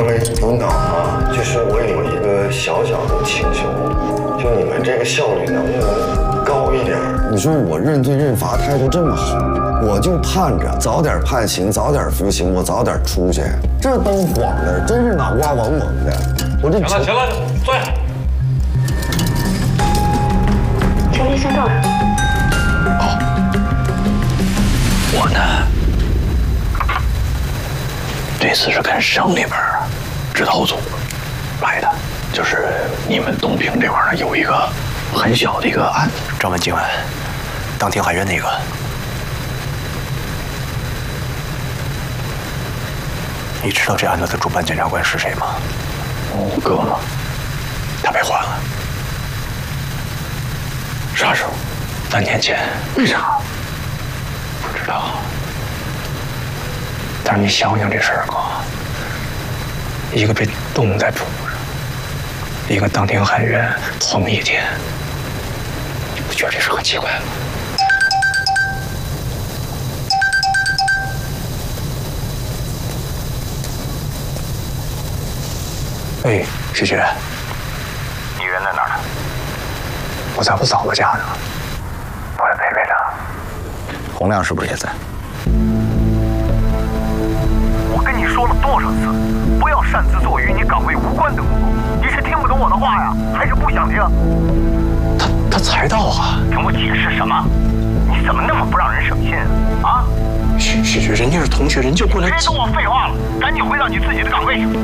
位领导啊，就是我有一个小小的请求，就你们这个效率能不能高一点？你说我认罪认罚态度这么好，我就盼着早点判刑，早点服刑，我早点出去。这都晃的，真是脑瓜嗡嗡的。我这行了，坐下。 陈医生到了。 哦，我呢，这次是跟省里边指导组来的，就是你们东平这块呢有一个很小的一个案子， 张文、今晚当庭喊冤那个。你知道这案子的主办检察官是谁吗？ 五哥吗？ 他被换了。 啥时候？3年前。为啥？不知道。但是你想想这事儿，哥，一个被冻在铺上，一个当庭喊冤，同一天，你不觉得这事很奇怪吗？哎，雪雪， 你人在哪儿呢？ 我在我嫂子家呢，我来陪陪她。 洪亮是不是也在？ 我跟你说了多少次，不要擅自做与你岗位无关的工作。你是听不懂我的话呀，还是不想听？ 他才到啊！ 跟我解释什么？你怎么那么不让人省心啊？ 雪雪，人家是同学，人就过来。 别跟我废话了，赶紧回到你自己的岗位去。